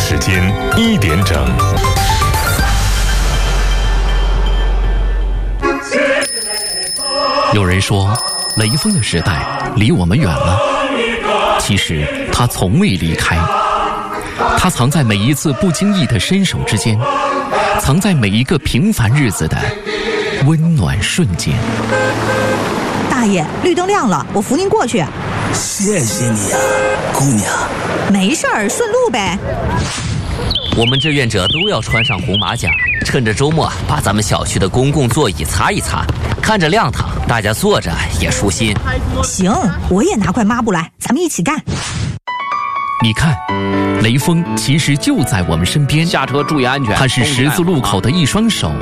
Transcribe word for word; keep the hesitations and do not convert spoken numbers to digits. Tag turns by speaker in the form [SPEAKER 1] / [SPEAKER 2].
[SPEAKER 1] 时间一点整。
[SPEAKER 2] 有人说，雷锋的时代离我们远了，其实他从未离开。他藏在每一次不经意的伸手之间，藏在每一个平凡日子的温暖瞬间。
[SPEAKER 3] 大爷，绿灯亮了，我扶您过去。
[SPEAKER 4] 谢谢你呀、啊，姑娘。
[SPEAKER 3] 没事儿，顺路呗。
[SPEAKER 5] 我们志愿者都要穿上红马甲，趁着周末把咱们小区的公共座椅擦一擦，看着亮堂，大家坐着也舒心。
[SPEAKER 3] 行，我也拿块抹布来，咱们一起干。
[SPEAKER 2] 你看，雷锋其实就在我们身边。
[SPEAKER 6] 下车注意安全。
[SPEAKER 2] 他是十字路口的一双手，